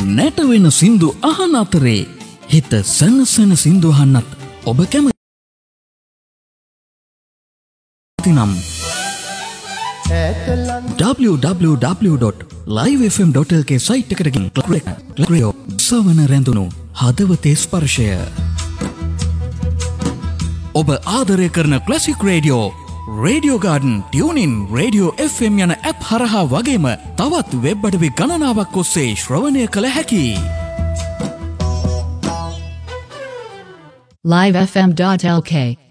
නැටවෙන සින්දු අහන අතරේ හිත සනසන සින්දු අහන්නත් ඔබ කැමති නම් www.livefm.lk සයිට් එකට ගිහින් ක්ලික් සවන රැඳුණු හදවතේ ස්පර්ශය ඔබ ආදරය කරන classic radio radio garden tuning radio FM යන ඇප් හරහා වගේම තවත් වෙබ් අඩවි ගණනාවක් ඔස්සේ ශ්‍රවණය කළ හැකි livefm.lk